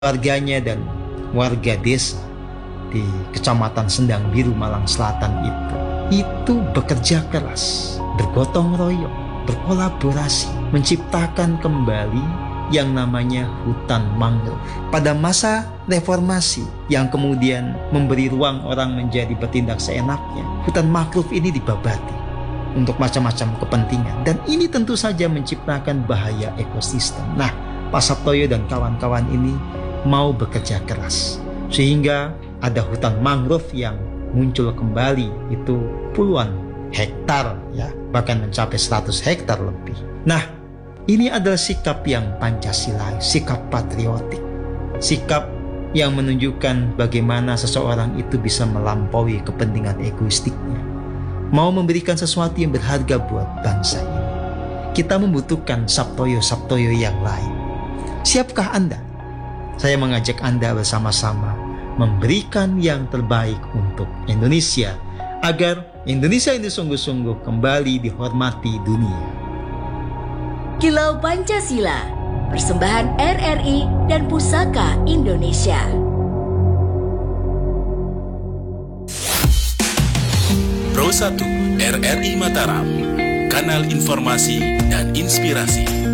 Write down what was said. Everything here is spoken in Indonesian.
Warganya dan warga desa di Kecamatan Sendang Biru, Malang Selatan itu bekerja keras, bergotong royong, berkolaborasi, menciptakan kembali yang namanya hutan mangrove. Pada masa reformasi yang kemudian memberi ruang orang menjadi bertindak seenaknya, hutan mangrove ini dibabati untuk macam-macam kepentingan, dan ini tentu saja menciptakan bahaya ekosistem. Nah, Pak Saptoyo dan kawan-kawan ini mau bekerja keras sehingga ada hutan mangrove yang muncul kembali, itu puluhan hektar ya, bahkan mencapai 100 hektar lebih. Nah, ini adalah sikap yang Pancasila, sikap patriotik, sikap yang menunjukkan bagaimana seseorang itu bisa melampaui kepentingan egoistiknya, mau memberikan sesuatu yang berharga buat bangsa ini. Kita membutuhkan Saptoyo-Saptoyo yang lain. Siapkah Anda? Saya mengajak Anda bersama-sama memberikan yang terbaik untuk Indonesia, agar Indonesia ini sungguh-sungguh kembali dihormati dunia. Kilau Pancasila, persembahan RRI dan Pusaka Indonesia. Pro 1 RRI Mataram, kanal informasi dan inspirasi.